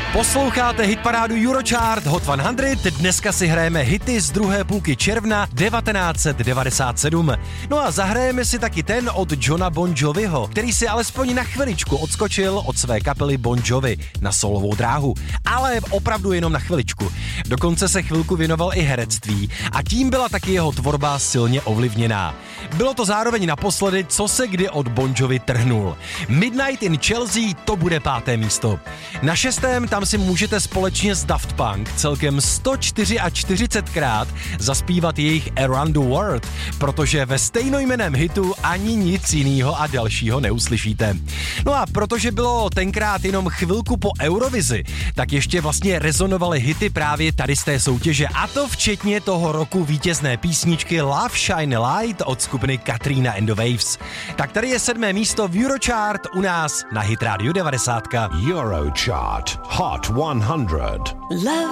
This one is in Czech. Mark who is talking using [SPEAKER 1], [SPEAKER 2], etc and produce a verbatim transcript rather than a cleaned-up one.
[SPEAKER 1] Posloucháte hitparádu Eurochart Hot sto. Dneska si hrajeme hity z druhé půlky června devatenáct set devadesát sedm. No a zahrajeme si taky ten od Johna Bon Joviho, který si alespoň na chviličku odskočil od své kapely Bon Jovi na solovou dráhu. Ale opravdu jenom na chviličku. Dokonce se chvilku věnoval i herectví a tím byla taky jeho tvorba silně ovlivněná. Bylo to zároveň naposledy, co se kdy od Bon Jovi trhnul. Midnight in Chelsea, to bude páté místo. Na šestém tam si můžete společně s Daft Punk celkem sto čtyřicetčtyřikrát zaspívat jejich Around the World, protože ve stejnojmenném hitu ani nic jiného a dalšího neuslyšíte. No a protože bylo tenkrát jenom chvilku po Eurovizi, tak ještě vlastně rezonovaly hity právě tady z té soutěže, a to včetně toho roku vítězné písničky Love Shine Light od skupiny Katrina and the Waves. Tak tady je sedmé místo v Eurochart u nás na Hit Radio devadesát.
[SPEAKER 2] Eurochart Hot sto.
[SPEAKER 3] Love